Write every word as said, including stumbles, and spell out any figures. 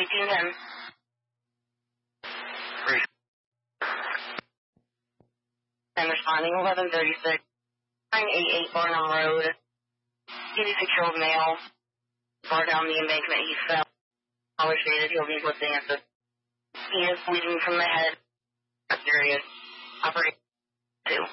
eighteen ten. I'm responding eleven thirty-six. nine eighty-eight Barnum Road. eighty-six-year-old male. Far down the embankment he fell. College stated he'll be lifting at the. He is bleeding from the head. Serious. Operating two.